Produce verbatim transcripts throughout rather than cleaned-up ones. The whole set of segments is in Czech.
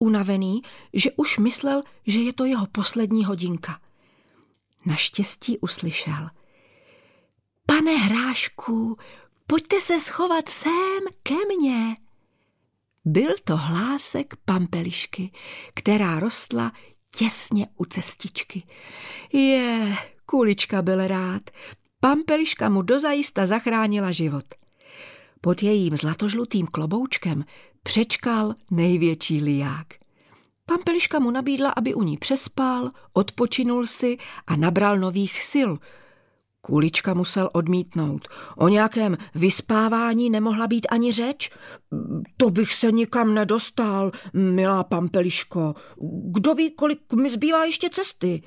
unavený, že už myslel, že je to jeho poslední hodinka. Naštěstí uslyšel: Pane Hrášku, pojďte se schovat sem ke mně. Byl to hlásek Pampelišky, která rostla těsně u cestičky. Je, Kulička byl rád. Pampeliška mu dozajista zachránila život. Pod jejím zlatožlutým kloboučkem přečkal největší liják. Pampeliška mu nabídla, aby u ní přespal, odpočinul si a nabral nových sil. Kulička musel odmítnout. O nějakém vyspávání nemohla být ani řeč. To bych se nikam nedostal, milá Pampeliško. Kdo ví, kolik mi zbývá ještě cesty.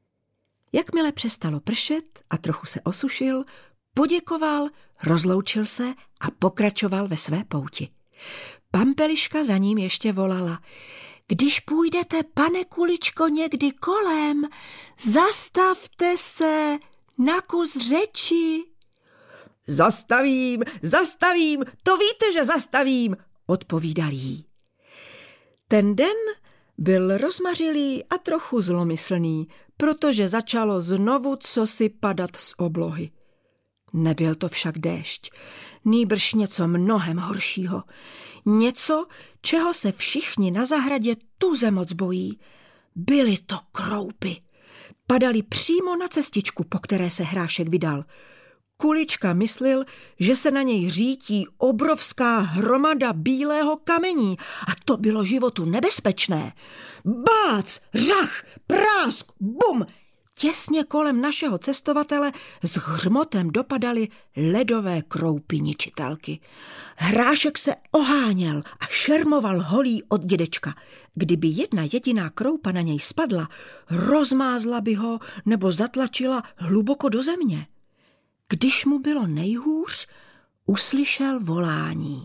Jakmile přestalo pršet a trochu se osušil, poděkoval, rozloučil se a pokračoval ve své pouti. Pampeliška za ním ještě volala: Když půjdete, pane Kuličko, někdy kolem, zastavte se na kus řeči. Zastavím, zastavím, to víte, že zastavím, odpovídal jí. Ten den byl rozmařilý a trochu zlomyslný, protože začalo znovu cosi padat z oblohy. Nebyl to však déšť, nýbrž něco mnohem horšího. Něco, čeho se všichni na zahradě tuze moc bojí. Byly to kroupy. Padaly přímo na cestičku, po které se Hrášek vydal. Kulička myslel, že se na něj řítí obrovská hromada bílého kamení a to bylo životu nebezpečné. Bác, řach, prásk, bum! Těsně kolem našeho cestovatele s hřmotem dopadaly ledové kroupy ničitelky. Hrášek se oháněl a šermoval holí od dědečka. Kdyby jedna jediná kroupa na něj spadla, rozmázla by ho nebo zatlačila hluboko do země. Když mu bylo nejhůř, uslyšel volání.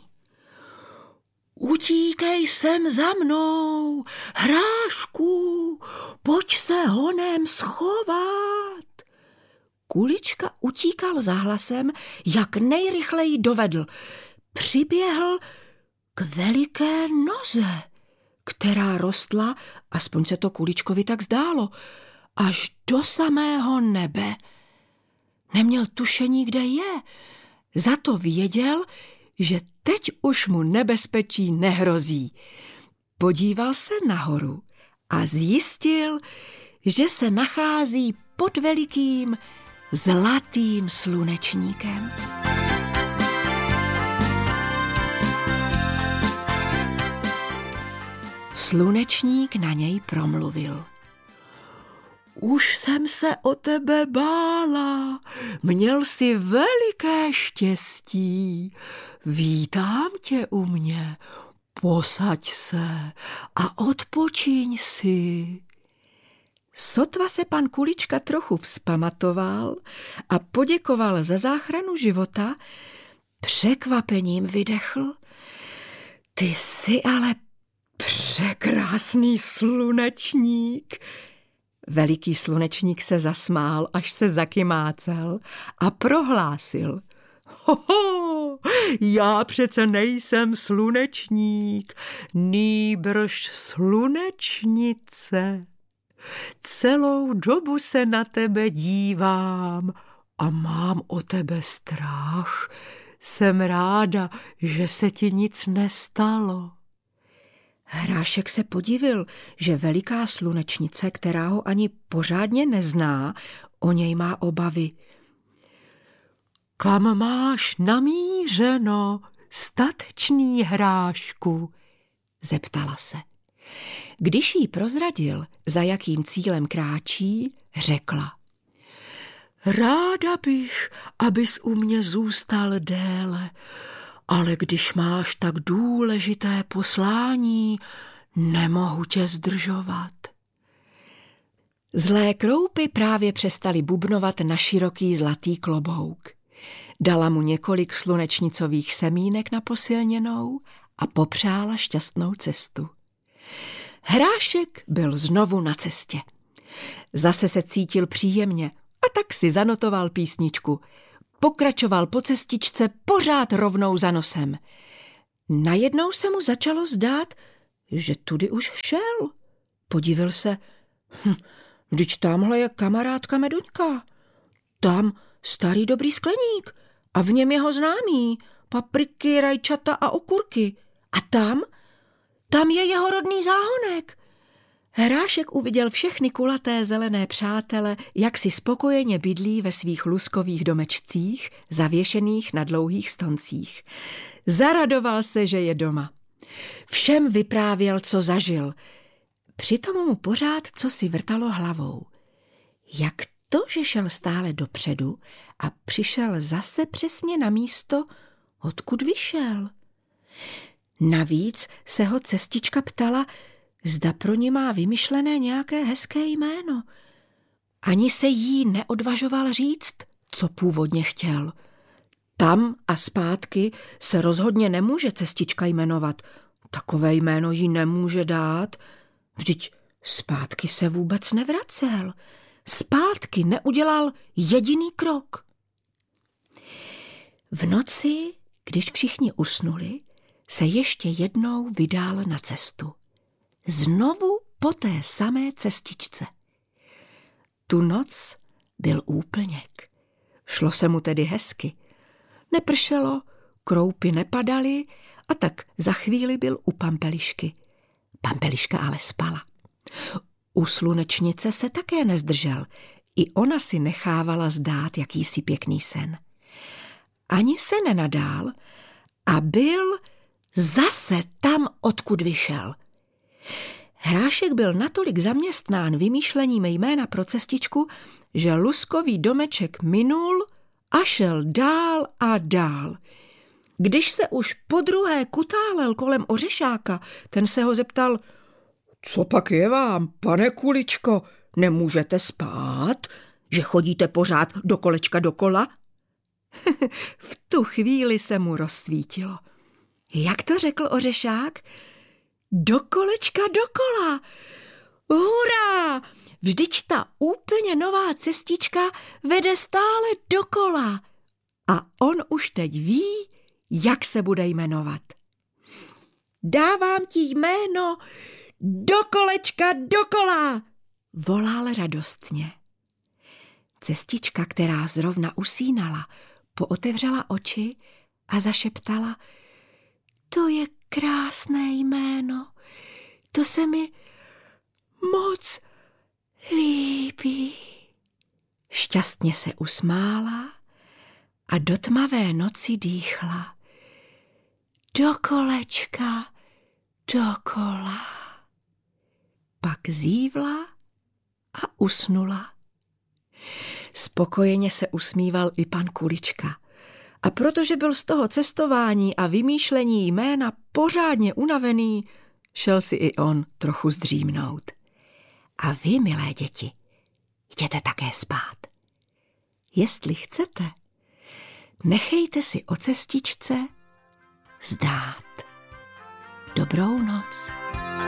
Utíkej sem za mnou, Hrášku, pojď se honem schovat. Kulička utíkal za hlasem, jak nejrychleji dovedl. Přiběhl k veliké noze, která rostla, aspoň se to Kuličkovi tak zdálo, až do samého nebe. Neměl tušení, kde je, za to věděl, že teď už mu nebezpečí nehrozí. Podíval se nahoru a zjistil, že se nachází pod velikým zlatým slunečníkem. Slunečník na něj promluvil. Už jsem se o tebe bála, měl jsi veliké štěstí. Vítám tě u mě, posaď se a odpočiň si. Sotva se pan Kulička trochu vzpamatoval a poděkoval za záchranu života, překvapením vydechl. Ty jsi ale překrásný slunečník. Veliký slunečník se zasmál, až se zakymácel a prohlásil. Hoho, já přece nejsem slunečník, nýbrž slunečnice. Celou dobu se na tebe dívám a mám o tebe strach. Jsem ráda, že se ti nic nestalo. Hrášek se podivil, že veliká slunečnice, která ho ani pořádně nezná, o něj má obavy. Kam máš namířeno, statečný Hrášku? Zeptala se. Když jí prozradil, za jakým cílem kráčí, řekla. Ráda bych, abys u mě zůstal déle, ale když máš tak důležité poslání, nemohu tě zdržovat. Zlé kroupy právě přestaly bubnovat na široký zlatý klobouk. Dala mu několik slunečnicových semínek na posilněnou a popřála šťastnou cestu. Hrášek byl znovu na cestě. Zase se cítil příjemně a tak si zanotoval písničku. Pokračoval po cestičce pořád rovnou za nosem. Najednou se mu začalo zdát, že tudy už šel. Podívil se, hm, vždyť tamhle je kamarádka Meduňka. Tam starý dobrý skleník a v něm jeho známí, papriky, rajčata a okurky. A tam, tam je jeho rodný záhonek. Hrášek uviděl všechny kulaté zelené přátele, jak si spokojeně bydlí ve svých luskových domečcích, zavěšených na dlouhých stoncích. Zaradoval se, že je doma. Všem vyprávěl, co zažil. Přitom mu pořád cosi vrtalo hlavou. Jak to, že šel stále dopředu a přišel zase přesně na místo, odkud vyšel? Navíc se ho cestička ptala, zda pro ní má vymyšlené nějaké hezké jméno. Ani se jí neodvažoval říct, co původně chtěl. Tam a zpátky se rozhodně nemůže cestička jmenovat. Takové jméno jí nemůže dát. Vždyť zpátky se vůbec nevracel. Zpátky neudělal jediný krok. V noci, když všichni usnuli, se ještě jednou vydal na cestu. Znovu po té samé cestičce. Tu noc byl úplněk. Šlo se mu tedy hezky. Nepršelo, kroupy nepadaly a tak za chvíli byl u Pampelišky. Pampeliška ale spala. U slunečnice se také nezdržel. I ona si nechávala zdát jakýsi pěkný sen. Ani se nenadál a byl zase tam, odkud vyšel. Hrášek byl natolik zaměstnán vymýšlením jména pro cestičku, že luskový domeček minul a šel dál a dál. Když se už podruhé kutálel kolem ořešáka, ten se ho zeptal, co pak je vám, pane Kuličko, nemůžete spát, že chodíte pořád do kolečka dokola? V tu chvíli se mu rozsvítilo. Jak to řekl ořešák? Do kolečka dokola. Hurá! Vždyť ta úplně nová cestička vede stále dokola. A on už teď ví, jak se bude jmenovat. Dávám ti jméno do kolečka dokola, volal radostně. Cestička, která zrovna usínala, pootevřela oči a zašeptala, to je krásné jméno, to se mi moc líbí. Šťastně se usmála a do tmavé noci dýchla. Do kolečka, dokola. Pak zívla a usnula. Spokojeně se usmíval i pan Kulička. A protože byl z toho cestování a vymýšlení jména pořádně unavený, šel si i on trochu zdřímnout. A vy, milé děti, jděte také spát. Jestli chcete, nechejte si o cestičce zdát. Dobrou noc.